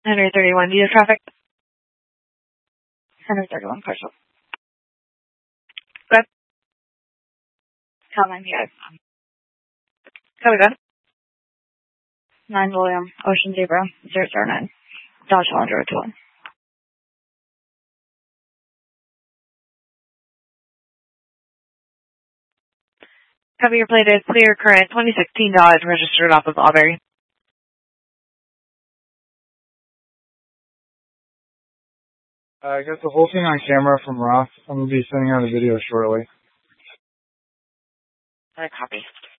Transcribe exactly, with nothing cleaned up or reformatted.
one thirty-one, do you have traffic? one thirty-one, partial. Good. Calm nine P I. Copy, good. nine William, Ocean Zebra, zero zero nine. Dodge Challenger two one. Copy, your plate is clear current twenty sixteen Dodge registered off of Auberry. I got the whole thing on camera from Roth. I'm going to be sending out a video shortly. I copy.